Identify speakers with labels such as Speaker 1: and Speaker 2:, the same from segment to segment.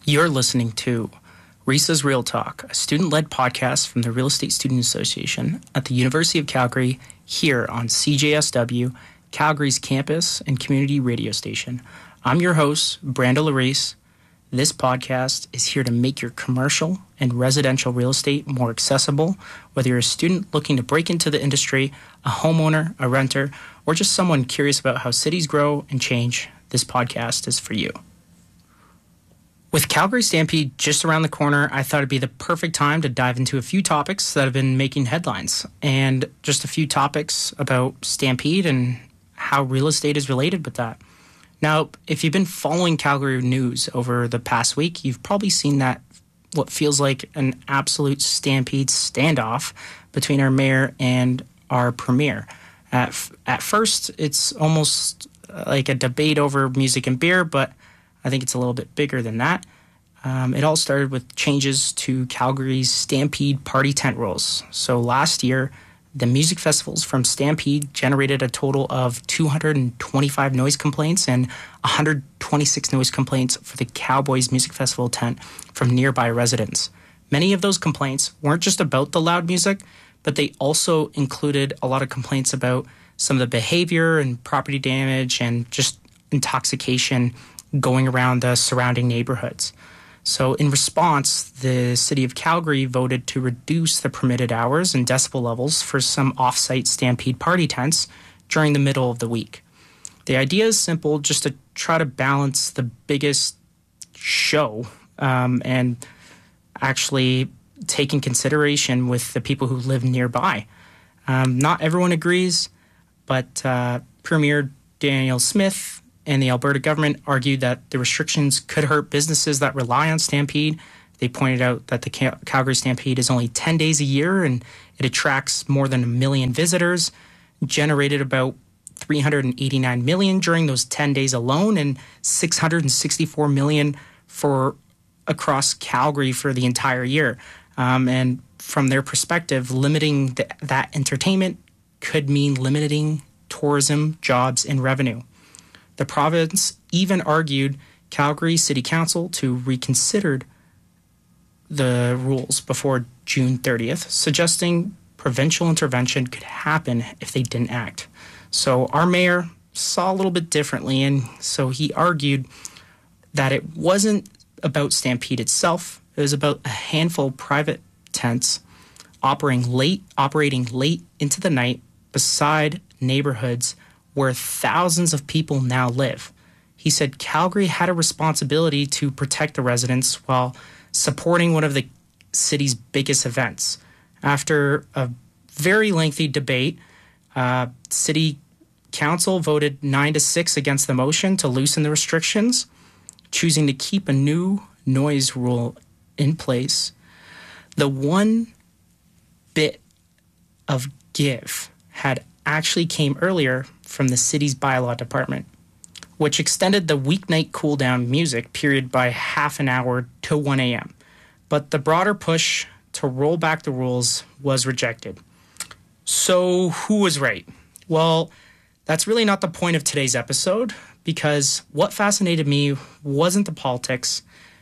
Speaker 1: You're listening to RESA's Real Talk, a student-led podcast from the Real Estate Student Association at the University of Calgary, here on CJSW, Calgary's campus and community radio station. I'm your host, Brando Larice. This podcast is here to make your commercial and residential real estate more accessible, whether you're a student looking to break into the industry, a homeowner, a renter, or just someone curious about how cities grow and change. This podcast is for you. With Calgary Stampede just around the corner, I thought it'd be the perfect time to dive into a few topics that have been making headlines, and just a few topics about Stampede and how real estate is related with that. Now, if you've been following Calgary news over the past week, you've probably seen that what feels like an absolute Stampede standoff between our mayor and our premier. At first, it's almost like a debate over music and beer, but I think it's a little bit bigger than that. It all started with changes to Calgary's Stampede party tent rules. So last year, the music festivals from Stampede generated a total of 225 noise complaints and 126 noise complaints for the Cowboys Music Festival tent from nearby residents. Many of those complaints weren't just about the loud music, but they also included a lot of complaints about some of the behavior and property damage and just intoxication going around the surrounding neighborhoods. So in response, the City of Calgary voted to reduce the permitted hours and decibel levels for some off-site Stampede party tents during the middle of the week. The idea is simple, just to try to balance the biggest show and actually take in consideration with the people who live nearby. Not everyone agrees, but Premier Danielle Smith and the Alberta government argued that the restrictions could hurt businesses that rely on Stampede. They pointed out that the Calgary Stampede is only 10 days a year and it attracts more than 1 million visitors, generated about $389 million during those 10 days alone, and $664 million for across Calgary for the entire year. And from their perspective, limiting that entertainment could mean limiting tourism, jobs, and revenue. The province even argued Calgary City Council to reconsider the rules before June 30th, suggesting provincial intervention could happen if they didn't act. So our mayor saw a little bit differently, and so he argued that it wasn't about Stampede itself. It was about a handful of private tents operating late into the night beside neighborhoods where thousands of people now live. He said Calgary had a responsibility to protect the residents while supporting one of the city's biggest events. After a very lengthy debate, City Council voted 9-6 against the motion to loosen the restrictions, choosing to keep a new noise rule in place. The one bit of give had actually came earlier from the city's bylaw department, which extended the weeknight cool-down music period by half an hour to 1 a.m. But the broader push to roll back the rules was rejected. So who was right? Well, that's really not the point of today's episode, because what fascinated me wasn't the politics,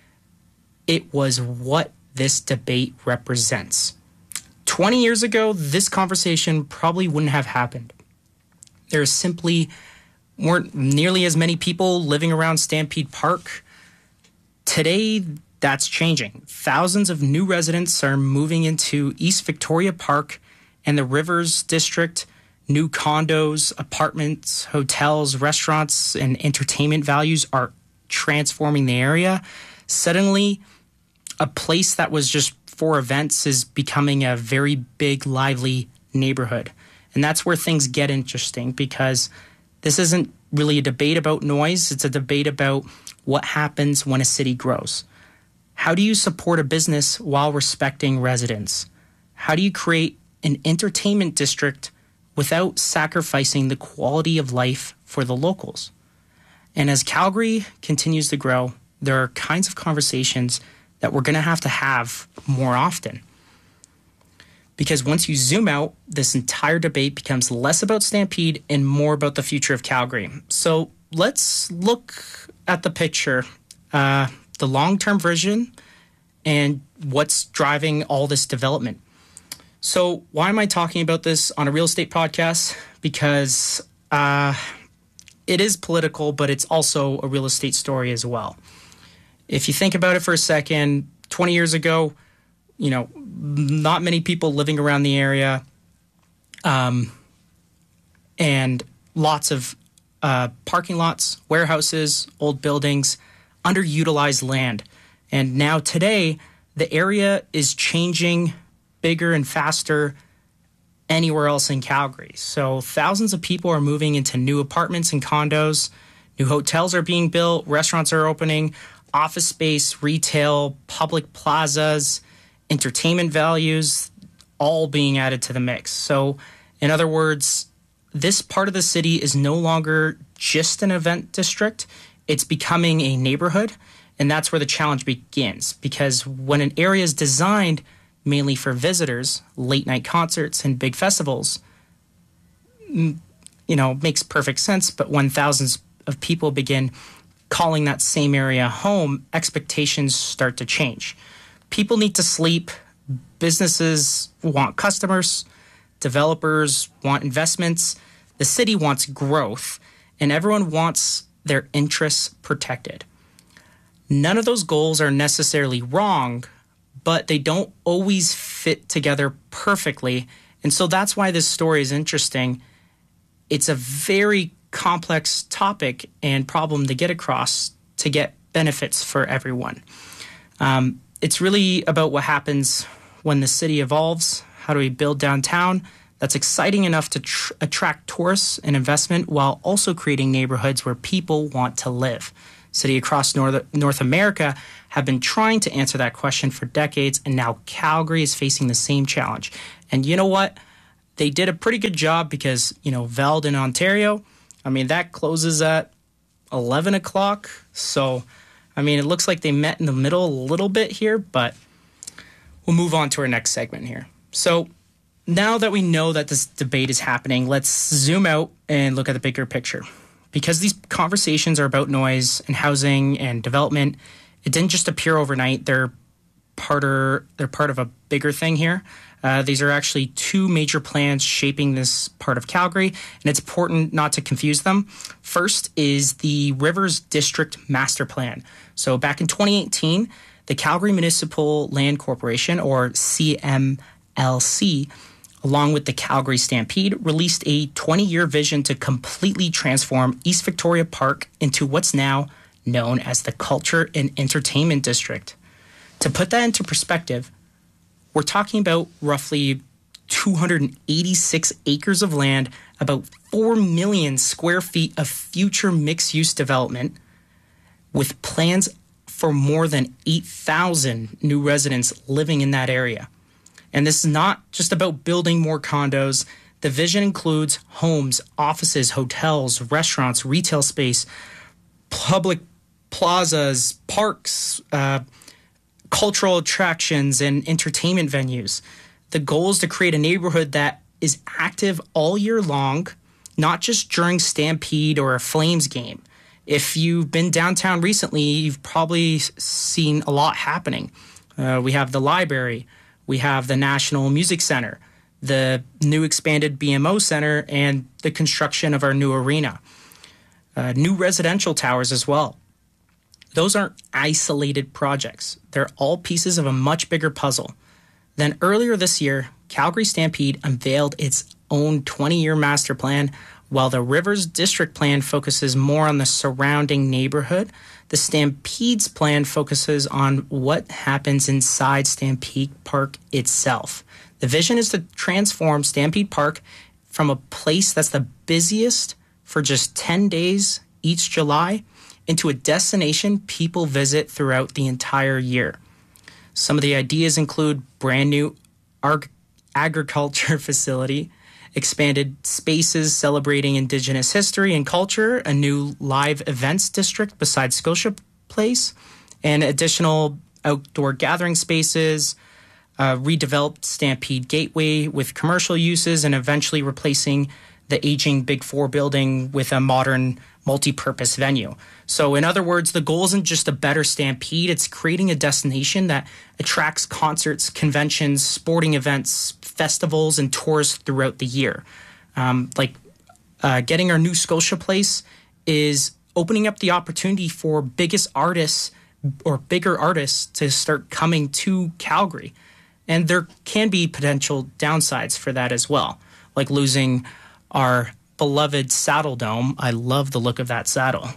Speaker 1: it was what this debate represents. 20 years ago, this conversation probably wouldn't have happened. There simply weren't nearly as many people living around Stampede Park. Today, that's changing. Thousands of new residents are moving into East Victoria Park and the Rivers District. New condos, apartments, hotels, restaurants, and entertainment values are transforming the area. Suddenly, a place that was just for events is becoming a very big, lively neighborhood. And that's where things get interesting, because this isn't really a debate about noise. It's a debate about what happens when a city grows. How do you support a business while respecting residents? How do you create an entertainment district without sacrificing the quality of life for the locals? And as Calgary continues to grow, there are kinds of conversations that we're going to have more often. Because once you zoom out, this entire debate becomes less about Stampede and more about the future of Calgary. So let's look at the picture. the long-term vision and what's driving all this development. So why am I talking about this on a real estate podcast? Because it is political, but it's also a real estate story as well. If you think about it for a second, 20 years ago, not many people living around the area, and lots of parking lots, warehouses, old buildings, underutilized land. And now today, the area is changing bigger and faster anywhere else in Calgary. So thousands of people are moving into new apartments and condos. New hotels are being built. Restaurants are opening. Office space, retail, public plazas, entertainment values, all being added to the mix. So in other words, this part of the city is no longer just an event district. It's becoming a neighborhood. And that's where the challenge begins. Because when an area is designed mainly for visitors, late night concerts and big festivals, makes perfect sense. But when thousands of people begin calling that same area home, expectations start to change. People need to sleep. Businesses want customers. Developers want investments. The city wants growth. And everyone wants their interests protected. None of those goals are necessarily wrong, but they don't always fit together perfectly. And so that's why this story is interesting. It's a very complex topic and problem to get across to get benefits for everyone. It's really about what happens when the city evolves. How do we build downtown that's exciting enough to attract tourists and investment while also creating neighborhoods where people want to live? Cities across North America have been trying to answer that question for decades, and now Calgary is facing the same challenge. And you know what? They did a pretty good job because, Veld in Ontario, that closes at 11 o'clock. So, it looks like they met in the middle a little bit here, but we'll move on to our next segment here. So now that we know that this debate is happening, let's zoom out and look at the bigger picture. Because these conversations are about noise and housing and development, it didn't just appear overnight. They're part of a bigger thing here. These are actually two major plans shaping this part of Calgary, and it's important not to confuse them. First is the Rivers District Master Plan. So back in 2018, the Calgary Municipal Land Corporation, or CMLC, along with the Calgary Stampede, released a 20-year vision to completely transform East Victoria Park into what's now known as the Culture and Entertainment District. To put that into perspective, we're talking about roughly 286 acres of land, about 4 million square feet of future mixed-use development, with plans for more than 8,000 new residents living in that area. And this is not just about building more condos. The vision includes homes, offices, hotels, restaurants, retail space, public plazas, parks, cultural attractions, and entertainment venues. The goal is to create a neighborhood that is active all year long, not just during Stampede or a Flames game. If you've been downtown recently, you've probably seen a lot happening. We have the library. We have the National Music Center, the new expanded BMO Center, and the construction of our new arena. New residential towers as well. Those aren't isolated projects. They're all pieces of a much bigger puzzle. Then earlier this year, Calgary Stampede unveiled its own 20-year master plan, while the Rivers District Plan focuses more on the surrounding neighborhood. The Stampede's plan focuses on what happens inside Stampede Park itself. The vision is to transform Stampede Park from a place that's the busiest for just 10 days each July into a destination people visit throughout the entire year. Some of the ideas include brand new agriculture facility, expanded spaces celebrating Indigenous history and culture, a new live events district beside Scotia Place, and additional outdoor gathering spaces, redeveloped Stampede Gateway with commercial uses, and eventually replacing the aging Big Four building with a modern multi-purpose venue. So in other words, the goal isn't just a better Stampede, it's creating a destination that attracts concerts, conventions, sporting events, festivals, and tours throughout the year. Getting our new Scotia Place is opening up the opportunity for biggest artists or bigger artists to start coming to Calgary. And there can be potential downsides for that as well, like losing our beloved Saddle Dome. I love the look of that saddle.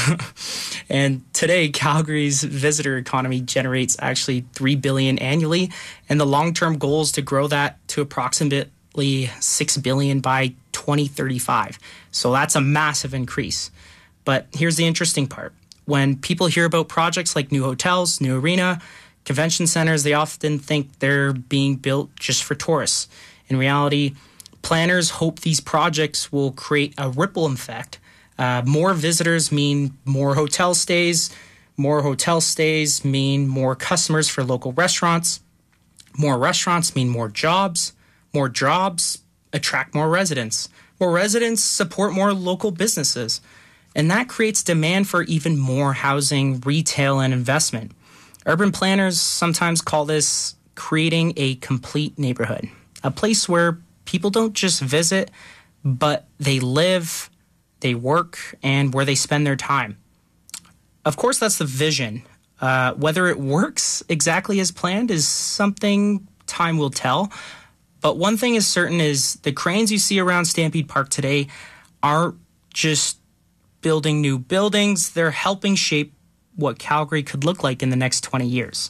Speaker 1: And today, Calgary's visitor economy generates actually $3 billion annually, and the long-term goal is to grow that to approximately $6 billion by 2035. So that's a massive increase. But here's the interesting part. When people hear about projects like new hotels, new arena, convention centers, they often think they're being built just for tourists. In reality, planners hope these projects will create a ripple effect. More visitors mean more hotel stays. More hotel stays mean more customers for local restaurants. More restaurants mean more jobs. More jobs attract more residents. More residents support more local businesses. And that creates demand for even more housing, retail, and investment. Urban planners sometimes call this creating a complete neighborhood, a place where people don't just visit, but they live, they work, and where they spend their time. Of course, that's the vision. Whether it works exactly as planned is something time will tell. But one thing is certain is the cranes you see around Stampede Park today aren't just building new buildings. They're helping shape what Calgary could look like in the next 20 years.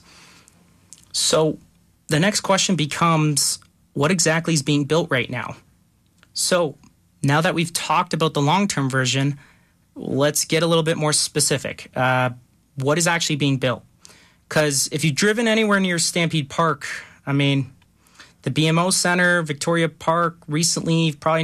Speaker 1: So the next question becomes, what exactly is being built right now? So now that we've talked about the long-term version, let's get a little bit more specific. What is actually being built? Because if you've driven anywhere near Stampede Park, I mean, the BMO Center, Victoria Park, recently, you've probably